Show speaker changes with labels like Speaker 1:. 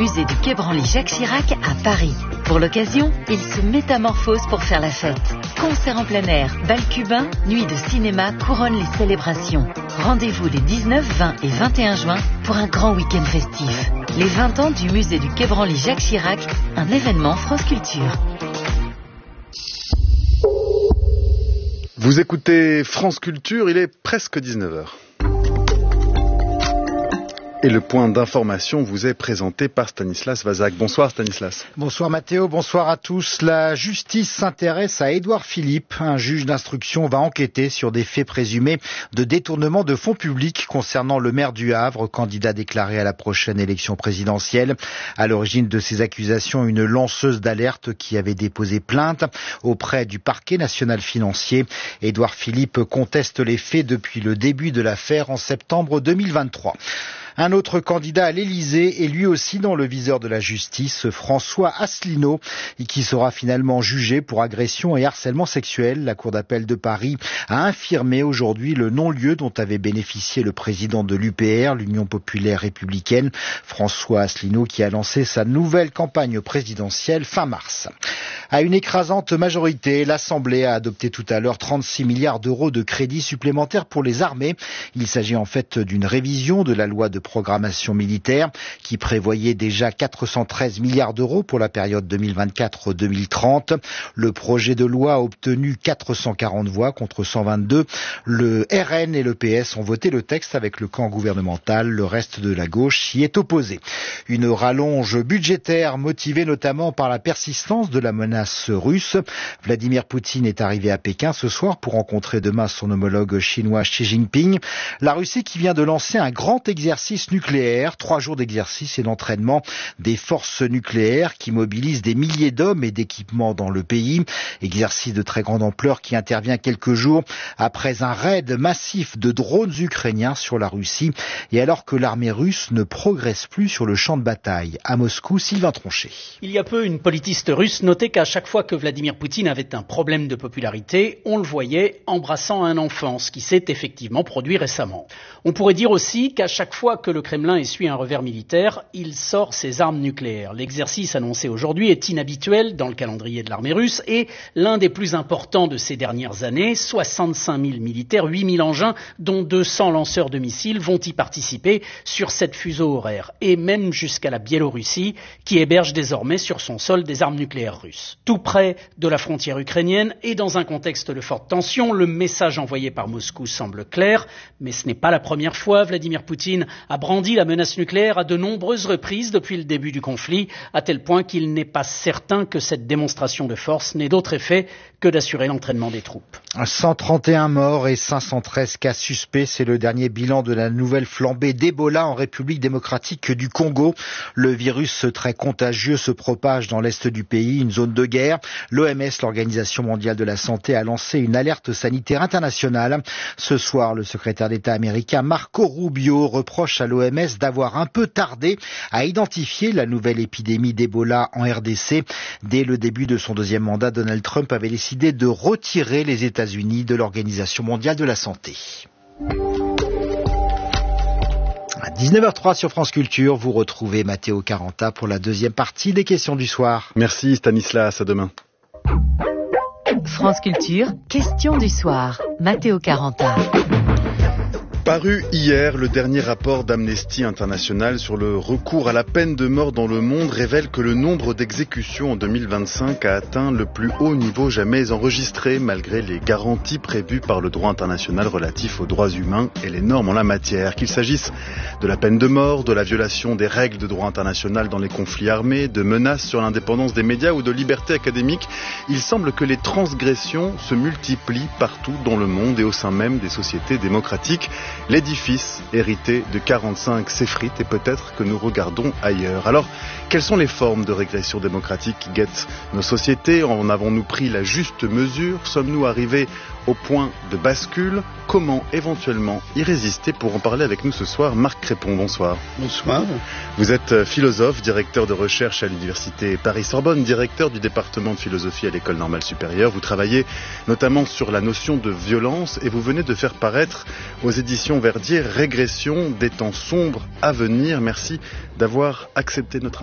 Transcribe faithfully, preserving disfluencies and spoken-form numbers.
Speaker 1: musée du Quai Branly Jacques Chirac à Paris. Pour l'occasion, il se métamorphose pour faire la fête. Concerts en plein air, bal cubain, nuit de cinéma couronnent les célébrations. Rendez-vous les dix-neuf, vingt et vingt et un juin pour un grand week-end festif. Les vingt ans du musée du Quai Branly Jacques Chirac, un événement France Culture.
Speaker 2: Vous écoutez France Culture, il est presque dix-neuf heures. Et le point d'information vous est présenté par Stanislas Vazak. Bonsoir Stanislas.
Speaker 3: Bonsoir Mathéo, bonsoir à tous. La justice s'intéresse à Édouard Philippe. Un juge d'instruction va enquêter sur des faits présumés de détournement de fonds publics concernant le maire du Havre, candidat déclaré à la prochaine élection présidentielle. À l'origine de ces accusations, une lanceuse d'alerte qui avait déposé plainte auprès du parquet national financier. Édouard Philippe conteste les faits depuis le début de l'affaire en septembre deux mille vingt-trois. Un autre candidat à l'Élysée est lui aussi dans le viseur de la justice, François Asselineau, qui sera finalement jugé pour agression et harcèlement sexuel. La Cour d'appel de Paris a infirmé aujourd'hui le non-lieu dont avait bénéficié le président de l'U P R, l'Union populaire républicaine, François Asselineau, qui a lancé sa nouvelle campagne présidentielle fin mars. À une écrasante majorité, l'Assemblée a adopté tout à l'heure trente-six milliards d'euros de crédits supplémentaires pour les armées. Il s'agit en fait d'une révision de la loi de programmation militaire qui prévoyait déjà quatre cent treize milliards d'euros pour la période deux mille vingt-quatre deux mille trente. Le projet de loi a obtenu quatre cent quarante voix contre cent vingt-deux. Le R N et le P S ont voté le texte avec le camp gouvernemental. Le reste de la gauche y est opposé. Une rallonge budgétaire motivée notamment par la persistance de la menace russe. Vladimir Poutine est arrivé à Pékin ce soir pour rencontrer demain son homologue chinois Xi Jinping. La Russie qui vient de lancer un grand exercice nucléaire, trois jours d'exercice et d'entraînement des forces nucléaires qui mobilisent des milliers d'hommes et d'équipements dans le pays. Exercice de très grande ampleur qui intervient quelques jours après un raid massif de drones ukrainiens sur la Russie et alors que l'armée russe ne progresse plus sur le champ de bataille. À Moscou, Sylvain Tronchet.
Speaker 4: Il y a peu, une politiste russe notait qu'à chaque fois que Vladimir Poutine avait un problème de popularité, on le voyait embrassant un enfant, ce qui s'est effectivement produit récemment. On pourrait dire aussi qu'à chaque fois que le Kremlin essuie un revers militaire, il sort ses armes nucléaires. L'exercice annoncé aujourd'hui est inhabituel dans le calendrier de l'armée russe et l'un des plus importants de ces dernières années. soixante-cinq mille militaires, huit mille engins, dont deux cents lanceurs de missiles vont y participer sur cette fuseau horaire. Et même jusqu'à la Biélorussie, qui héberge désormais sur son sol des armes nucléaires russes. Tout près de la frontière ukrainienne et dans un contexte de forte tension, le message envoyé par Moscou semble clair, mais ce n'est pas la première fois. Vladimir Poutine a brandi la menace nucléaire à de nombreuses reprises depuis le début du conflit, à tel point qu'il n'est pas certain que cette démonstration de force n'ait d'autre effet que d'assurer l'entraînement des troupes.
Speaker 3: cent trente et un morts et cinq cent treize cas suspects, c'est le dernier bilan de la nouvelle flambée d'Ebola en République démocratique du Congo. Le virus très contagieux se propage dans l'est du pays, une zone de guerre. L'O M S, l'Organisation mondiale de la santé, a lancé une alerte sanitaire internationale. Ce soir, le secrétaire d'État américain Marco Rubio reproche à l'O M S d'avoir un peu tardé à identifier la nouvelle épidémie d'Ebola en R D C. Dès le début de son deuxième mandat, Donald Trump avait décidé de retirer les États-Unis de l'Organisation mondiale de la santé. À dix-neuf heures trois sur France Culture, vous retrouvez Matteo Caranta pour la deuxième partie des questions du soir.
Speaker 2: Merci Stanislas, à demain.
Speaker 1: France Culture, questions du soir. Matteo Caranta.
Speaker 2: Paru hier, le dernier rapport d'Amnesty International sur le recours à la peine de mort dans le monde révèle que le nombre d'exécutions en deux mille vingt-cinq a atteint le plus haut niveau jamais enregistré, malgré les garanties prévues par le droit international relatif aux droits humains et les normes en la matière. Qu'il s'agisse de la peine de mort, de la violation des règles de droit international dans les conflits armés, de menaces sur l'indépendance des médias ou de liberté académique, il semble que les transgressions se multiplient partout dans le monde et au sein même des sociétés démocratiques. L'édifice hérité de quarante-cinq s'effrite et peut-être que nous regardons ailleurs. Alors, quelles sont les formes de régression démocratique qui guettent nos sociétés? En avons-nous pris la juste mesure? Sommes-nous arrivés au point de bascule? Comment éventuellement y résister? Pour en parler avec nous ce soir, Marc Crépon, bonsoir.
Speaker 5: Bonsoir.
Speaker 2: Vous êtes philosophe, directeur de recherche à l'université Paris-Sorbonne, directeur du département de philosophie à l'École normale supérieure. Vous travaillez notamment sur la notion de violence et vous venez de faire paraître aux éditions Verdier Régression des temps sombres à venir. Merci d'avoir accepté notre